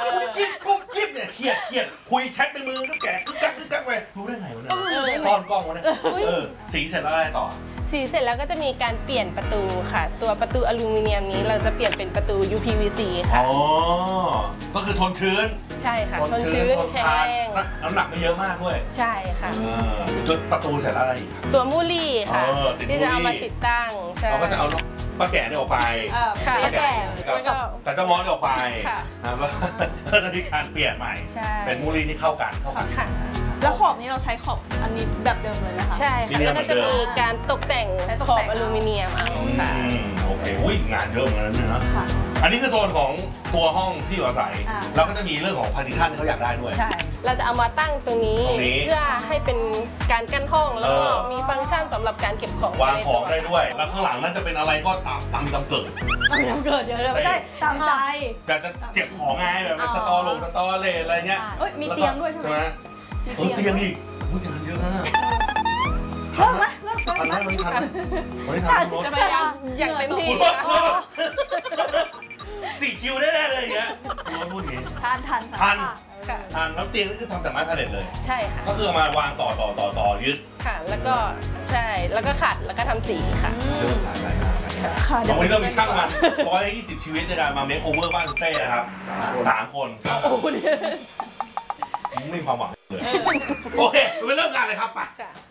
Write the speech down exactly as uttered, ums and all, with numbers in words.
กิ๊บกุ๊บกิ๊บเนี่ยเครียดเครียดคุยแชทในมือก็แกะกึกกักกึกกักไปรู้ได้ไงวะเนี่ยซ่อนกล้องวะเนี่ยเออสีเสร็จแล้วอะไรต่อสีเสร็จแล้วก็จะมีการเปลี่ยนประตูค่ะตัวประตูอลูมิเนียมนี้เราจะเปลี่ยนเป็นประตู ยู พี วี ซี ค่ะอ๋อก็คือทนชื้นใช่ค่ะทนชื้นแข็งแรงน้ำหนักไม่เยอะมากด้วยใช่ค่ะตัวประตูเสร็จแล้วอะไรอีกตัวมูลี่ค่ะที่จะเอามาติดตั้งเราก็จะเอาป้าแก่เนี่ยออกไปค่ะป้าแก่แล้วก็กับเจ้ามอสออกไปแล้วก็จะมีการเปลี่ยนใหม่เป็นมูลี่ที่เข้ากันเข้ากันแล้วขอบนี้เราใช้ขอบอันนี้แบบเดิมเลยนะคะใช่ค่ะแล้วก็จะมีการตกแต่งขอบอลูมิเนียมเอาค่ะโอเคอุ้ยงานเยอะเหมือนกันนะอันนี้คือโซนของตัวห้องที่อยู่อาศัยเราก็จะมีเรื่องของพาร์ติชันที่เขาอยากได้ด้วยใช่เราจะเอามาตั้งตรงนี้เพื่อให้เป็นการกั้นห้องแล้วก็มีฟังก์ชันสำหรับการเก็บของวางของได้ด้วยแล้วข้างหลังนั่นจะเป็นอะไรก็ตามตามตามเกิดตามเกิดเดี๋ยวไม่ได้ตามใจแต่จะเก็บของไงแบบสตอลงสตอเลอะไรเงี้ยมีเตียงด้วยใช่ไหมเออเตียงอีกอุ้ยงานเยอะนะทันไหมทันไหมวันนี้ทันไหมวันนี้ทันจะพยายามอย่างเต็มที่สี่คิวได้เลยอย่างเงี้ยพูดอย่างงี้ทันทันทันทันแล้วเตียงนี่คือทำจากไม้พาเลทเลยใช่ค่ะก็คือมาวางต่อต่อต่อต่อยึดค่ะแล้วก็ใช่แล้วก็ขัดแล้วก็ทำสีค่ะตรงนี้เรามีช่างมันร้อยยี่สิบชีวิตในการมาเมคโอเวอร์บ้านคุณเต้นะครับสามคนไม่มีความหวังเลยโอเคไปเริ่มงานเลยครับไป